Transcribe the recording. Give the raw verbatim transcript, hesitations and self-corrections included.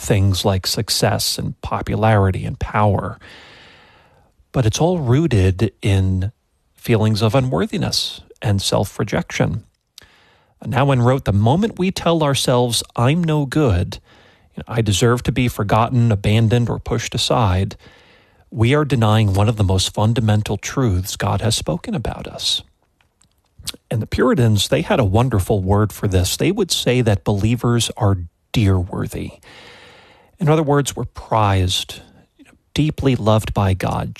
things like success and popularity and power. But it's all rooted in feelings of unworthiness and self-rejection. Nouwen wrote, the moment we tell ourselves, I'm no good, I deserve to be forgotten, abandoned, or pushed aside, we are denying one of the most fundamental truths God has spoken about us. And the Puritans, they had a wonderful word for this. They would say that believers are dear-worthy. In other words, we're prized, deeply loved by God,